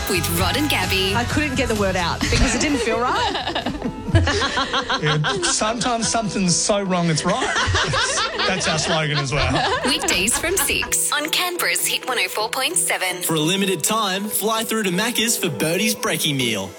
with Rod and Gabby. I couldn't get the word out because it didn't feel right. Yeah, sometimes something's so wrong it's right. That's our slogan as well. Weekdays from 6 on Canberra's Hit 104.7. For a limited time, fly through to Macca's for Birdie's Brekkie Meal.